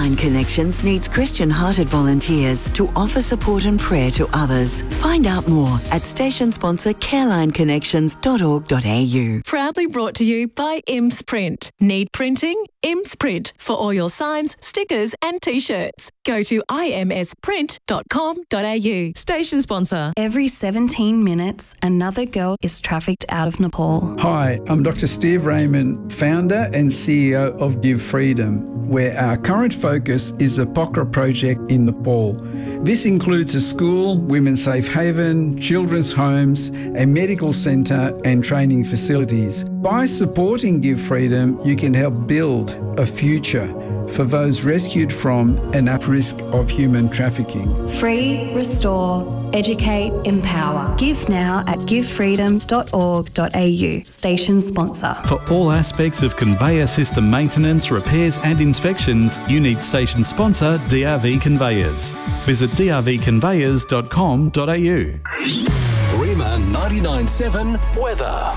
Careline Connections needs Christian-hearted volunteers to offer support and prayer to others. Find out more at station sponsor carelineconnections.org.au. Proudly brought to you by IMS Print. Need printing? IMS Print for all your signs, stickers and T-shirts. Go to imsprint.com.au. Station sponsor. Every 17 minutes, another girl is trafficked out of Nepal. Hi, I'm Dr. Steve Raymond, founder and CEO of Give Freedom, where our current focus is the Pokhara project in Nepal. This includes a school, women's safe haven, children's homes, a medical centre and training facilities. By supporting Give Freedom, you can help build a future for those rescued from and at risk of human trafficking. Free, restore, educate, empower. Give now at givefreedom.org.au. Station sponsor. For all aspects of conveyor system maintenance, repairs and inspections, you need station sponsor DRV Conveyors. Visit drvconveyors.com.au. Rima 99.7 weather.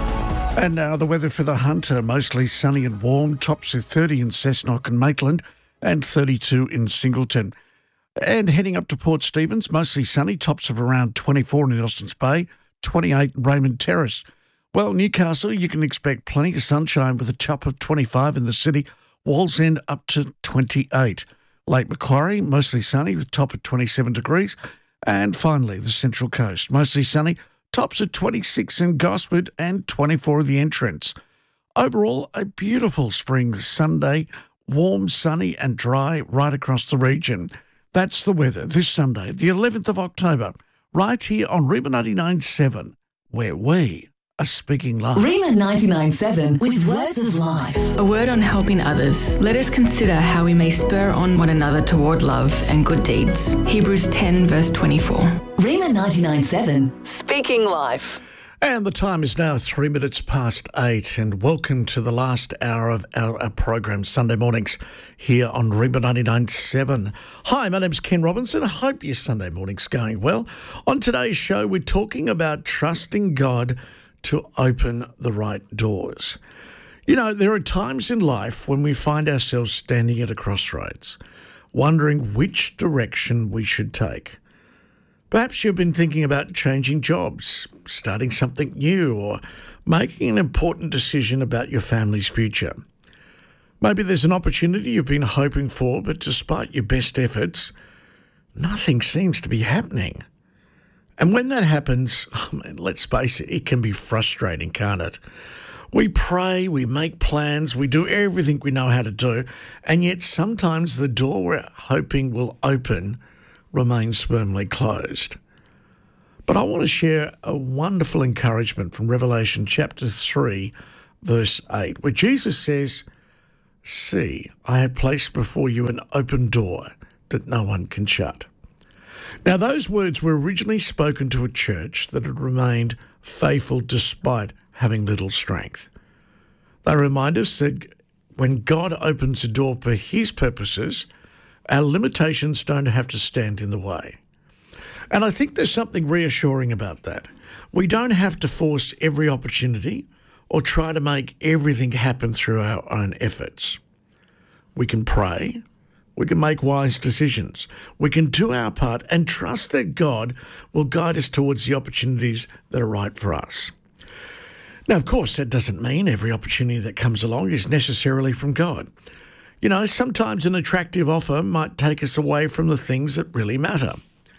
And now the weather for the Hunter, mostly sunny and warm, tops of 30 in Cessnock and Maitland and 32 in Singleton. And heading up to Port Stephens, mostly sunny, tops of around 24 in Austin's Bay, 28 in Raymond Terrace. Well, Newcastle, you can expect plenty of sunshine with a top of 25 in the city, Wallsend up to 28. Lake Macquarie, mostly sunny with top of 27 degrees. And finally, the Central Coast, mostly sunny, tops of 26 in Gosford and 24 at the entrance. Overall, a beautiful spring Sunday, warm, sunny and dry right across the region. That's the weather this Sunday, the 11th of October, right here on Rima 99.7, where we are speaking life. Rima 99.7 with words of life. A word on helping others. Let us consider how we may spur on one another toward love and good deeds. Hebrews 10 verse 24. Rima 99.7, speaking life. And the time is now 3 minutes past 8, and welcome to the last hour of our program, Sunday mornings, here on Rima 99.7. Hi, my name's Ken Robinson. I hope your Sunday morning's going well. On today's show, we're talking about trusting God to open the right doors. You know, there are times in life when we find ourselves standing at a crossroads, wondering which direction we should take. Perhaps you've been thinking about changing jobs, starting something new, or making an important decision about your family's future. Maybe there's an opportunity you've been hoping for, but despite your best efforts, nothing seems to be happening. And when that happens, let's face it, it can be frustrating, can't it? We pray, we make plans, we do everything we know how to do, and yet sometimes the door we're hoping will open remains firmly closed. But I want to share a wonderful encouragement from Revelation chapter 3, verse 8, where Jesus says, "See, I have placed before you an open door that no one can shut." Now, those words were originally spoken to a church that had remained faithful despite having little strength. They remind us that when God opens a door for his purposes, our limitations don't have to stand in the way. And I think there's something reassuring about that. We don't have to force every opportunity or try to make everything happen through our own efforts. We can pray. We can make wise decisions. We can do our part and trust that God will guide us towards the opportunities that are right for us. Now, of course, that doesn't mean every opportunity that comes along is necessarily from God. You know, sometimes an attractive offer might take us away from the things that really matter.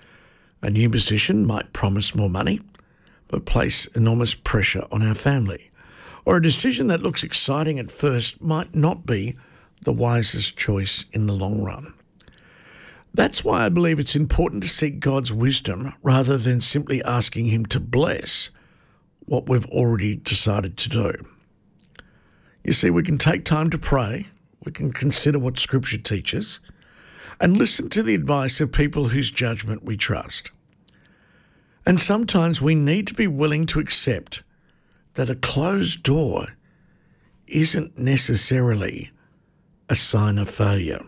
A new position might promise more money, but place enormous pressure on our family. Or a decision that looks exciting at first might not be the wisest choice in the long run. That's why I believe it's important to seek God's wisdom rather than simply asking him to bless what we've already decided to do. You see, we can take time to pray, we can consider what Scripture teaches, and listen to the advice of people whose judgment we trust. And sometimes we need to be willing to accept that a closed door isn't necessarily a sign of failure.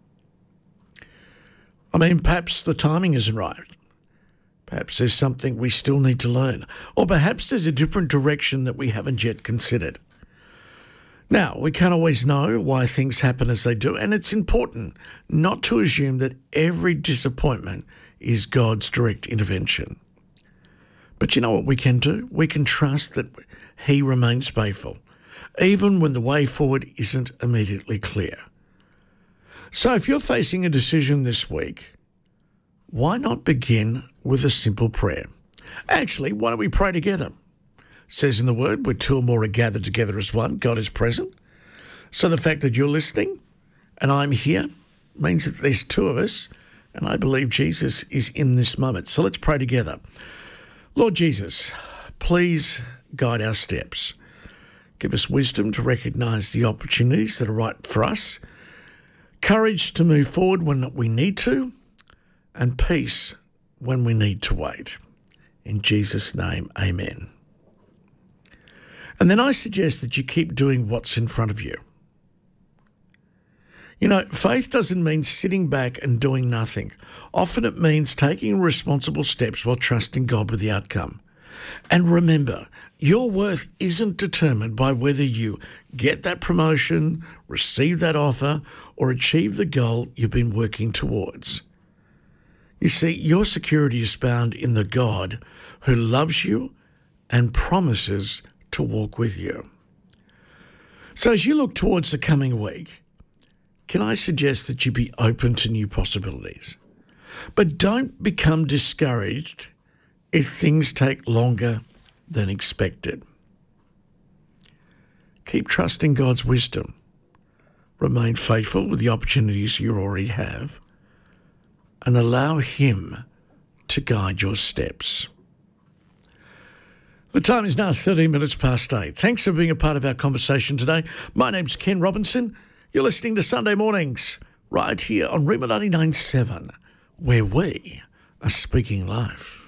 I mean, perhaps the timing isn't right. Perhaps there's something we still need to learn. Or perhaps there's a different direction that we haven't yet considered. Now, we can't always know why things happen as they do, and it's important not to assume that every disappointment is God's direct intervention. But you know what we can do? We can trust that He remains faithful, even when the way forward isn't immediately clear. So if you're facing a decision this week, why not begin with a simple prayer? Actually, why don't we pray together? It says in the Word, where two or more are gathered together as one, God is present. So the fact that you're listening and I'm here means that there's two of us, and I believe Jesus is in this moment. So let's pray together. Lord Jesus, please guide our steps. Give us wisdom to recognise the opportunities that are right for us, courage to move forward when we need to, and peace when we need to wait. In Jesus' name, amen. And then I suggest that you keep doing what's in front of you. You know, faith doesn't mean sitting back and doing nothing. Often it means taking responsible steps while trusting God with the outcome. And remember, your worth isn't determined by whether you get that promotion, receive that offer, or achieve the goal you've been working towards. You see, your security is found in the God who loves you and promises to walk with you. So as you look towards the coming week, can I suggest that you be open to new possibilities? But don't become discouraged if things take longer than expected. Keep trusting God's wisdom. Remain faithful with the opportunities you already have, and allow Him to guide your steps. The time is now 13 minutes past 8. Thanks for being a part of our conversation today. My name's Ken Robinson. You're listening to Sunday Mornings right here on Rima 99.7, where we are speaking life.